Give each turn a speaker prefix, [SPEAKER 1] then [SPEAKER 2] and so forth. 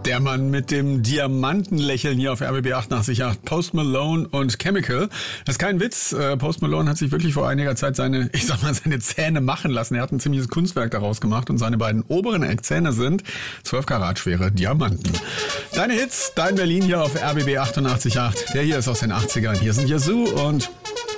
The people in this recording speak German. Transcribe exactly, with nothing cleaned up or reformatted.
[SPEAKER 1] Der Mann mit dem Diamantenlächeln hier auf R B B achtundachtzig Komma acht, Post Malone und Chemical. Das ist kein Witz. Post Malone hat sich wirklich vor einiger Zeit seine, ich sag mal, seine Zähne machen lassen. Er hat ein ziemliches Kunstwerk daraus gemacht und seine beiden oberen Eckzähne sind zwölf Karat schwere Diamanten. Deine Hits, dein Berlin hier auf R B B achtundachtzig Komma acht. Der hier ist aus den achtzigern. Hier sind Yazoo und